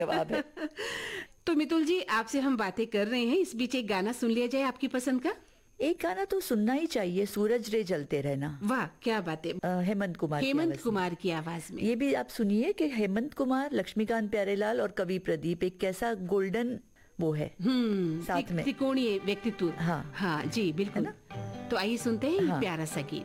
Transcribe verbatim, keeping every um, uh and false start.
जवाब है। तो मितुल जी, आपसे हम बातें कर रहे हैं, इस बीच एक गाना सुन लिया जाए आपकी पसंद का। एक गाना तो सुनना ही चाहिए, सूरज रे जलते रहना। वाह, क्या बात है। अ, हेमंत कुमार की हेमंत आवाज में। कुमार की आवाज में। ये भी आप सुनिए कि हेमंत कुमार, लक्ष्मीकांत प्यारेलाल और कवि प्रदीप एक कैसा गोल्डन वो है हम्म साथ में। त्रिकोणीय व्यक्तित्व। हाँ हाँ जी, बिल्कुल। है तो आइए सुनते हैं ये हाँ। प्यारा सा गीत।